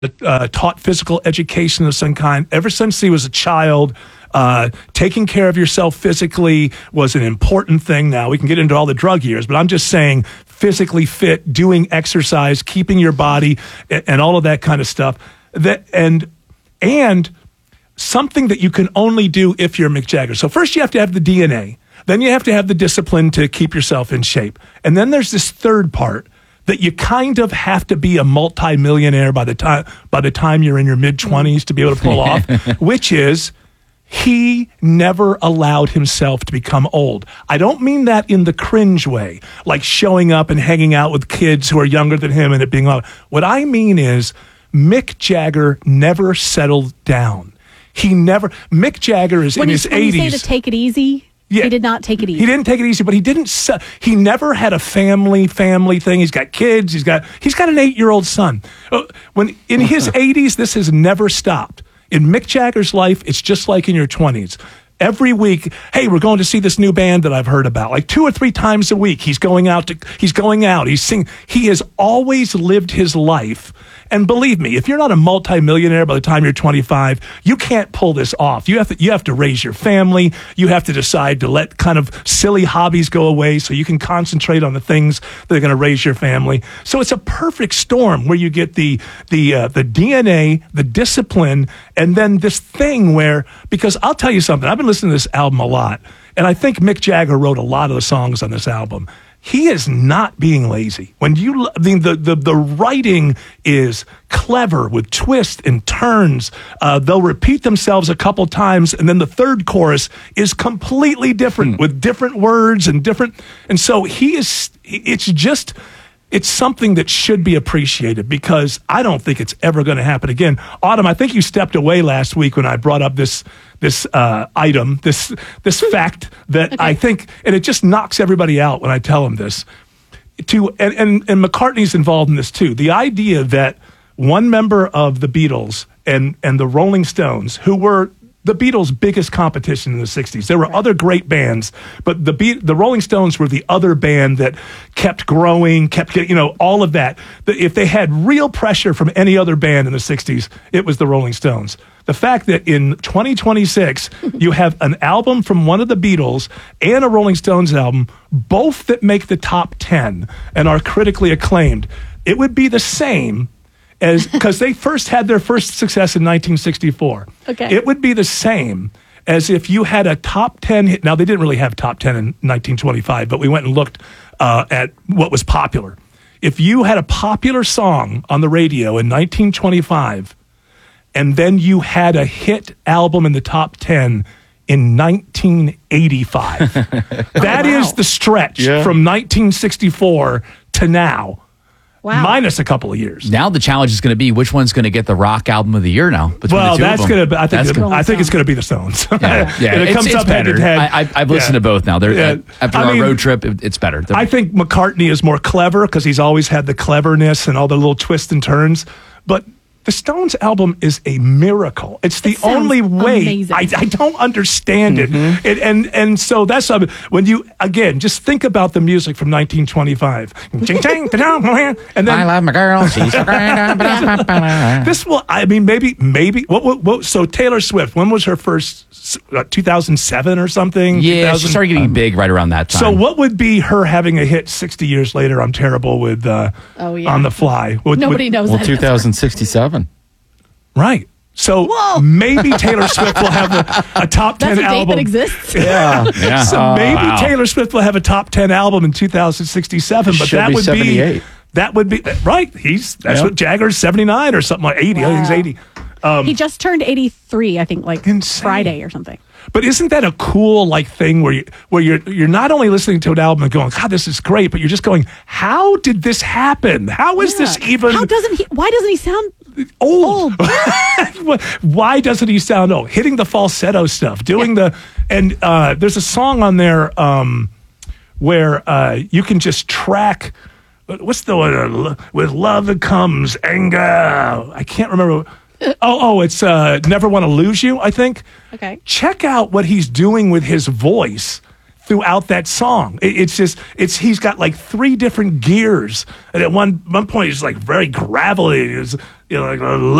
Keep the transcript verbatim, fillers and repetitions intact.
uh, taught physical education of some kind. Ever since he was a child, uh, taking care of yourself physically was an important thing. Now, we can get into all the drug years, but I'm just saying physically fit, doing exercise, keeping your body, and, and all of that kind of stuff. That and and something that you can only do if you're Mick Jagger. So first you have to have the D N A. Then you have to have the discipline to keep yourself in shape. And then there's this third part that you kind of have to be a multimillionaire by the time by the time you're in your mid-twenties to be able to pull off, which is he never allowed himself to become old. I don't mean that in the cringe way, like showing up and hanging out with kids who are younger than him and it being old. What I mean is Mick Jagger never settled down. He never, Mick Jagger is when in you, his when eighties. You say to take it easy, yeah. He did not take it easy. He didn't take it easy, but he didn't, se- he never had a family, family thing. He's got kids. He's got, he's got an eight-year-old son. Uh, When in his eighties, this has never stopped. In Mick Jagger's life, it's just like in your twenties. Every week, hey, we're going to see this new band that I've heard about. Like two or three times a week, he's going out to, he's going out, he's singing. He has always lived his life. And believe me, if you're not a multimillionaire by the time you're twenty-five, you can't pull this off. You have to, you have to raise your family. You have to decide to let kind of silly hobbies go away so you can concentrate on the things that are going to raise your family. So it's a perfect storm where you get the the uh, the D N A, the discipline, and then this thing where, because I'll tell you something, I've been listening to this album a lot, and I think Mick Jagger wrote a lot of the songs on this album. He is not being lazy. When you, I mean, the, the, the writing is clever with twists and turns. Uh, they'll repeat themselves a couple times, and then the third chorus is completely different hmm. with different words and different. And so he is, it's just, it's something that should be appreciated because I don't think it's ever going to happen again. Autumn, I think you stepped away last week when I brought up this this uh, item, this this fact that okay. I think, and it just knocks everybody out when I tell them this. To and, and, and McCartney's involved in this too. The idea that one member of the Beatles and, and the Rolling Stones, who were the Beatles' biggest competition in the sixties. There were right. other great bands, but the Be- the Rolling Stones were the other band that kept growing, kept getting, you know, all of that. The, if they had real pressure from any other band in the sixties, it was the Rolling Stones. The fact that in twenty twenty-six, you have an album from one of the Beatles and a Rolling Stones album, both that make the top ten and are critically acclaimed, it would be the same as because they first had their first success in nineteen sixty-four. Okay. It would be the same as if you had a top ten hit. Now, they didn't really have top ten in nineteen twenty-five, but we went and looked uh, at what was popular. If you had a popular song on the radio in nineteen twenty-five, and then you had a hit album in the top ten in nineteen eighty-five, that oh, wow. is the stretch yeah. from nineteen sixty-four to now. Wow. Minus a couple of years. Now the challenge is going to be which one's going to get the rock album of the year now. Well, the that's going to. I think. That's gonna, I think it's going to be the Stones. Yeah, yeah. it it's, comes it's up better. head to head. I, I, I've listened yeah. to both now. They're, yeah. After I our mean, road trip, it, it's better. They're, I think McCartney is more clever because he's always had the cleverness and all the little twists and turns. But the Stones album is a miracle. It's the it only way. I, I don't understand mm-hmm. it. it. And and so that's uh, when you, again, just think about the music from nineteen twenty-five. And then I love my girl. She's so great. This will, I mean, maybe, maybe, what, what, what, so Taylor Swift, when was her first, uh, two thousand seven or something? Yeah, she started getting um, big right around that time. So what would be her having a hit sixty years later? I'm terrible with uh, oh, yeah. On the Fly. Would, Nobody would, knows well, that. two thousand sixty-seven. Right. So Whoa. maybe Taylor Swift will have a, a top ten That's a album. date that exists. Yeah. yeah. So Uh, maybe wow. Taylor Swift will have a top ten album in two thousand sixty-seven, but Should that be would seventy-eight. be that would be right. He's that's Yeah. what Jagger's seventy-nine or something like eighty. Wow. I think he's eighty. Um, He just turned eighty-three, I think, like Insane. Friday or something. But isn't that a cool like thing where you where you're you're not only listening to an album and going, God, this is great, but you're just going, how did this happen? How is Yeah. this even How doesn't he? Why doesn't he sound old? old? Why doesn't he sound old? Hitting the falsetto stuff, doing the and uh, there's a song on there um, where uh, you can just track. What's the one? With love that comes anger. I can't remember. Oh, oh, it's uh, Never Want to Lose You, I think. Okay. Check out what he's doing with his voice throughout that song. It, it's just it's he's got like three different gears, and at one one point he's like very gravelly. He's you know like.